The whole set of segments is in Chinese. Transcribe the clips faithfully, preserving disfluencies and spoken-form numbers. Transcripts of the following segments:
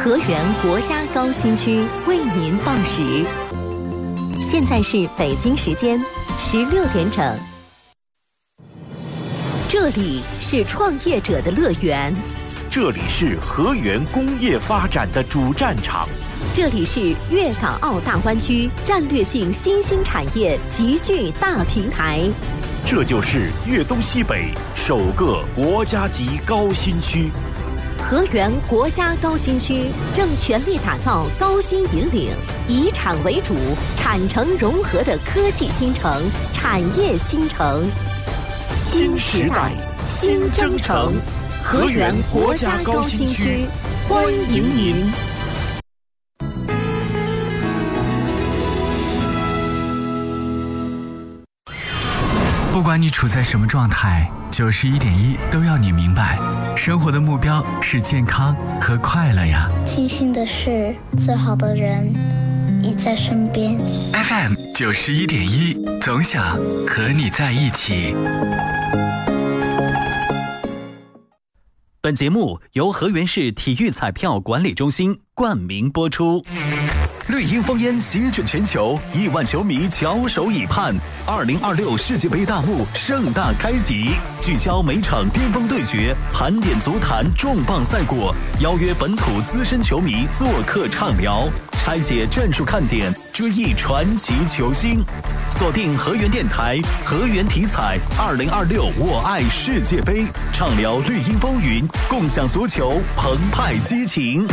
河源国家高新区为您报时。现在是北京时间十六点整。这里是创业者的乐园， 这里是河源工业发展的主战场， 这里是粤港澳大湾区战略性新兴产业集聚大平台， 这就是粤东西北首个国家级高新区。 河源国家高新区正全力打造高新引领、以产为主、产城融合的科技新城、产业新城。 新时代，新征程，河源国家高新区，欢迎您。 不管你处在什么状态，九十一点一都要你明白，生活的目标是健康和快乐呀。 庆幸的是，最好的人你在身边。 F M 九十一点一，总想和你在一起。 本节目由河源市体育彩票管理中心冠名播出。 绿茵风烟席卷全球，亿万球迷翘首以盼。二零二六世界杯大幕盛大开启，聚焦每场巅峰对决，盘点足坛重磅赛果，邀约本土资深球迷做客畅聊，拆解战术看点，追忆传奇球星。锁定河源电台，河源体彩，二零二六我爱世界杯，畅聊绿茵风云，共享足球澎湃激情。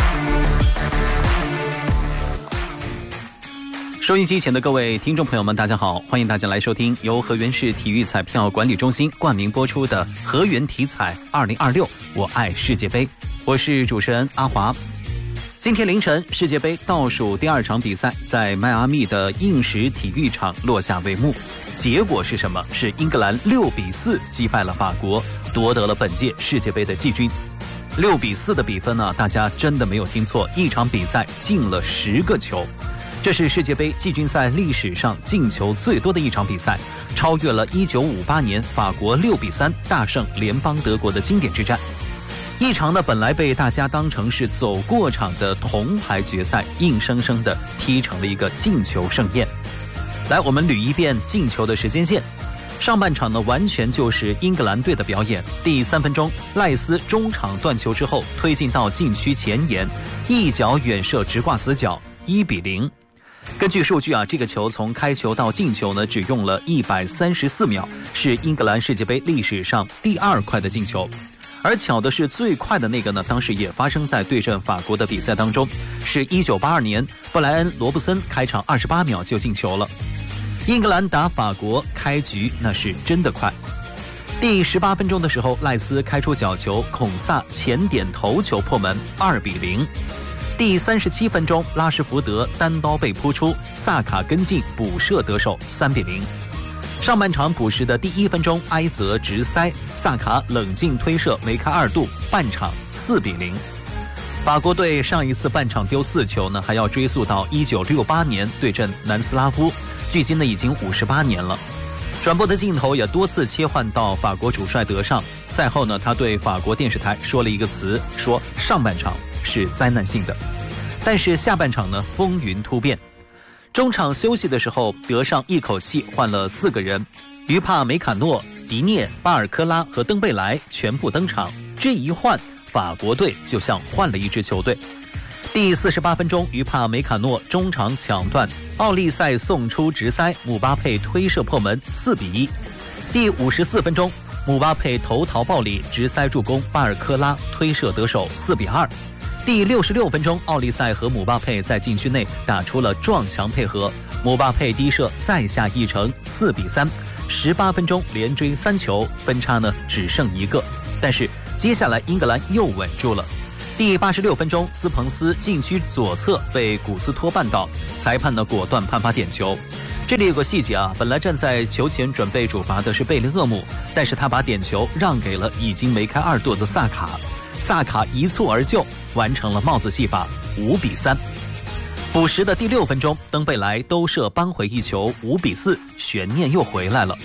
收音机前的各位听众朋友们，大家好，欢迎大家来收听由河源市体育彩票管理中心冠名播出的河源体彩二零二六我爱世界杯，我是主持人阿华。今天凌晨，世界杯倒数第二场比赛在迈阿密的硬石体育场落下帷幕，结果是什么？是英格兰六比四击败了法国，夺得了本届世界杯的季军。六比四的比分呢，大家真的没有听错，一场比赛进了十个球。这是世界杯季军赛历史上进球最多的一场比赛，超越了一九五八年法国六比三大胜联邦德国的经典之战。一场呢本来被大家当成是走过场的铜牌决赛，硬生生的踢成了一个进球盛宴。来，我们捋一遍进球的时间线。上半场呢完全就是英格兰队的表演。第三分钟，赖斯中场断球之后推进到禁区前沿，一脚远射直挂死角，一比零。根据数据啊，这个球从开球到进球呢，只用了一百三十四秒，是英格兰世界杯历史上第二快的进球。而巧的是，最快的那个呢，当时也发生在对阵法国的比赛当中，是一九八二年布莱恩·罗布森开场二十八秒就进球了。英格兰打法国开局那是真的快。第十八分钟的时候，赖斯开出角球，孔萨前点头球破门，二比零。第三十七分钟，拉什福德单刀被扑出，萨卡跟进补射得手，三比零。上半场补时的第一分钟，埃泽直塞，萨卡冷静推射梅开二度，半场四比零。法国队上一次半场丢四球呢，还要追溯到一九六八年对阵南斯拉夫，距今呢已经五十八年了。转播的镜头也多次切换到法国主帅德尚，赛后呢，他对法国电视台说了一个词，说上半场是灾难性的，但是下半场呢风云突变。中场休息的时候，德尚一口气换了四个人，于帕梅卡诺、迪涅、巴尔科拉和登贝莱全部登场。这一换，法国队就像换了一支球队。第四十八分钟，于帕梅卡诺中场抢断，奥利塞送出直塞，姆巴佩推射破门，四比一。第五十四分钟，姆巴佩头逃暴里直塞助攻，巴尔科拉推射得手，四比二。第六十六分钟，奥利塞和姆巴佩在禁区内打出了撞墙配合，姆巴佩低射再下一城，四比三。十八分钟连追三球，分差呢只剩一个，但是接下来英格兰又稳住了。第八十六分钟，斯彭斯禁区左侧被古斯托绊倒，裁判呢果断判罚点球。这里有个细节啊，本来站在球前准备主罚的是贝林厄姆，但是他把点球让给了已经梅开二度的萨卡。萨卡一蹴而就，完成了帽子戏法，五比三。补时的第六分钟，登贝莱兜射扳回一球，五比四，悬念又回来了。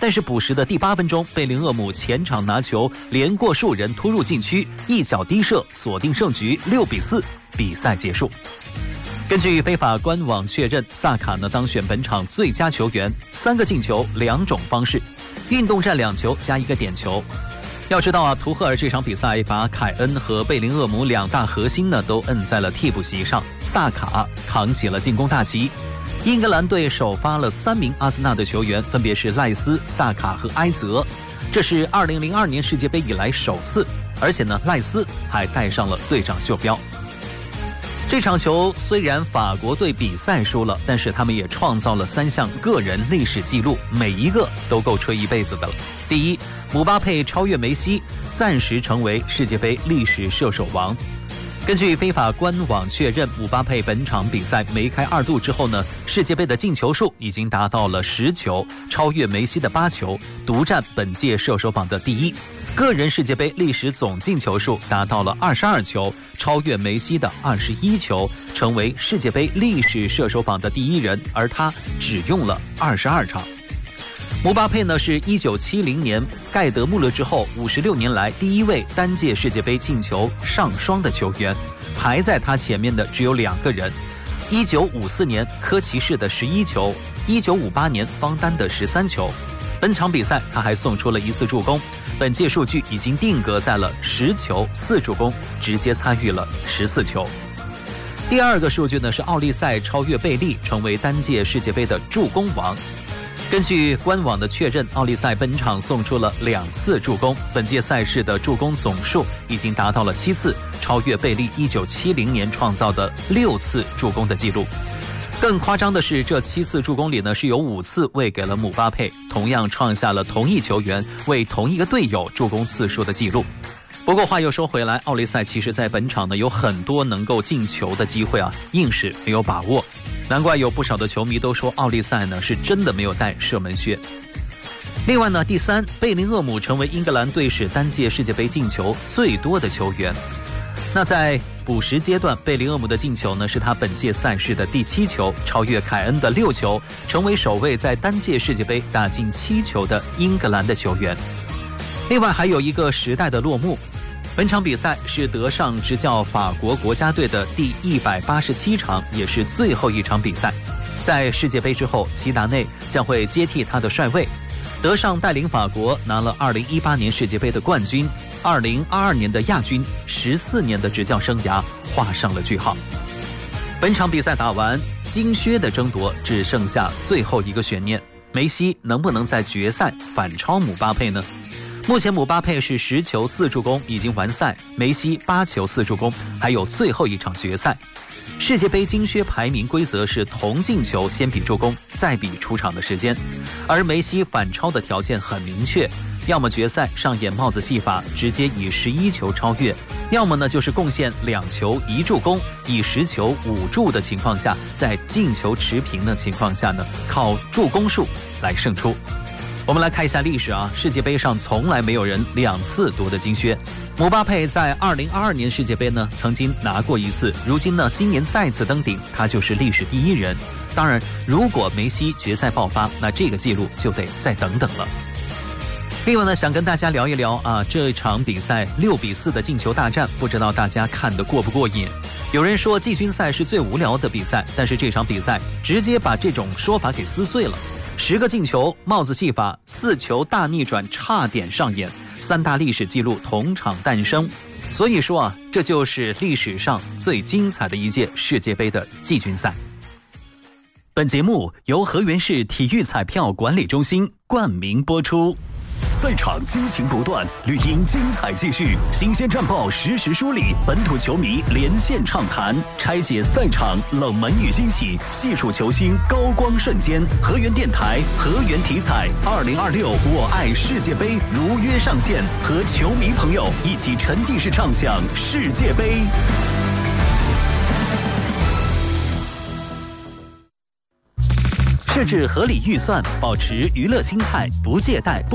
但是补时的第八分钟，贝林厄姆前场拿球连过数人突入禁区，一脚低射锁定胜局，六比四，比赛结束。根据非法官网确认，萨卡呢当选本场最佳球员，三个进球，两种方式，运动战两球加一个点球。要知道啊，图赫尔这场比赛把凯恩和贝林厄姆两大核心呢都摁在了替补席上，萨卡扛起了进攻大旗。英格兰队首发了三名阿森纳的球员，分别是赖斯、萨卡和埃泽，这是二零零二年世界杯以来首次，而且呢，赖斯还带上了队长袖标。这场球虽然法国队比赛输了，但是他们也创造了三项个人历史纪录，每一个都够吹一辈子的了。第一，姆巴佩超越梅西，暂时成为世界杯历史射手王。根据非法官网确认，姆巴佩本场比赛梅开二度之后呢，世界杯的进球数已经达到了十球，超越梅西的八球，独占本届射手榜的第一。个人世界杯历史总进球数达到了二十二球，超越梅西的二十一球，成为世界杯历史射手榜的第一人，而他只用了二十二场。姆巴佩呢是一九七零年盖德穆勒之后五十六年来第一位单届世界杯进球上双的球员，排在他前面的只有两个人，一九五四年科奇士的十一球，一九五八年方丹的十三球。本场比赛他还送出了一次助攻，本届数据已经定格在了十球四助攻，直接参与了十四球。第二个数据呢是奥利赛超越贝利，成为单届世界杯的助攻王。根据官网的确认，奥利赛本场送出了两次助攻，本届赛事的助攻总数已经达到了七次，超越贝利一九七零年创造的六次助攻的记录。更夸张的是，这七次助攻里呢是有五次喂给了姆巴佩，同样创下了同一球员为同一个队友助攻次数的记录。不过话又说回来，奥利赛其实在本场呢有很多能够进球的机会啊，硬是没有把握。难怪有不少的球迷都说奥利赛呢是真的没有带射门靴。另外呢，第三，贝林厄姆成为英格兰队史单届世界杯进球最多的球员。那在补时阶段，贝林厄姆的进球呢是他本届赛事的第七球，超越凯恩的六球，成为首位在单届世界杯打进七球的英格兰的球员。另外还有一个时代的落幕，本场比赛是德尚执教法国国家队的第一百八十七场，也是最后一场比赛。在世界杯之后，齐达内将会接替他的帅位。德尚带领法国拿了二零一八年世界杯的冠军，二零二二年的亚军，十四年的执教生涯画上了句号。本场比赛打完，金靴的争夺只剩下最后一个悬念，梅西能不能在决赛反超姆巴佩呢？目前姆巴佩是十球四助攻已经完赛，梅西八球四助攻，还有最后一场决赛。世界杯金靴排名规则是同进球先比助攻，再比出场的时间，而梅西反超的条件很明确，要么决赛上演帽子戏法，直接以十一球超越，要么呢就是贡献两球一助攻，以十球五助的情况下，在进球持平的情况下呢，靠助攻数来胜出。我们来看一下历史啊，世界杯上从来没有人两次夺得金靴。姆巴佩在二零二二年世界杯呢曾经拿过一次，如今呢今年再次登顶，他就是历史第一人。当然，如果梅西决赛爆发，那这个记录就得再等等了。另外呢，想跟大家聊一聊啊，这场比赛六比四的进球大战，不知道大家看得过不过瘾？有人说季军赛是最无聊的比赛，但是这场比赛直接把这种说法给撕碎了。十个进球，帽子戏法，四球大逆转差点上演，三大历史记录同场诞生。所以说啊，这就是历史上最精彩的一届世界杯的季军赛。本节目由河源市体育彩票管理中心冠名播出。 赛场激情不断，绿茵精彩继续，新鲜战报实时梳理，本土球迷连线畅谈，拆解赛场冷门与惊喜，细数球星高光瞬间。河源电台、河源体彩二零二六我爱世界杯如约上线，和球迷朋友一起沉浸式畅享世界杯。 设置合理预算，保持娱乐心态，不借贷不